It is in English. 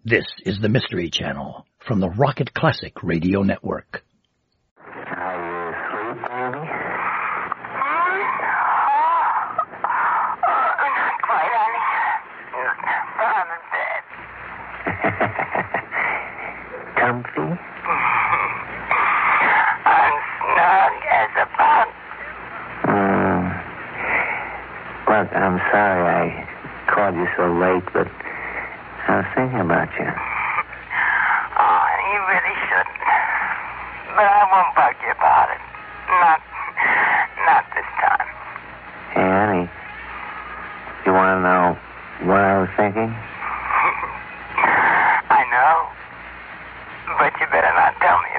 This is the Mystery Channel from the Rocket Classic Radio Network. Are you asleep, baby? Not quite, honey. I'm in bed. Comfy? I'm snug as a bug. Look, I'm sorry I called you so late, but I was thinking about you. Oh, you really shouldn't. But I won't bug you about it. Not this time. Hey, honey, you want to know what I was thinking? I know. But you better not tell me